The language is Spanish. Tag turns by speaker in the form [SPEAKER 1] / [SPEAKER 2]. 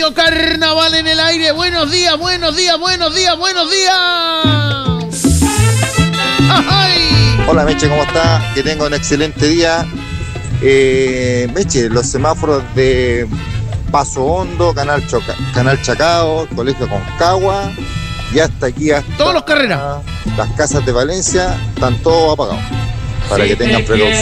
[SPEAKER 1] Radio Carnaval en el aire. Buenos días, buenos días, buenos días, buenos días. ¡Ay!
[SPEAKER 2] Hola Meche, ¿cómo está? Que tenga un excelente día. Meche, los semáforos de Paso Hondo, Canal Chacao, Colegio Concagua y hasta aquí, hasta
[SPEAKER 1] todos los carreras.
[SPEAKER 2] Las casas de Valencia, están todos apagados. Para que tengan precaución.